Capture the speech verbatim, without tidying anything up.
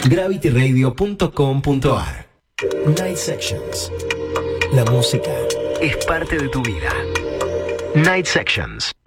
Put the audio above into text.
gravity radio punto com punto a r. Night Sections. La música es parte de tu vida. Night Sections.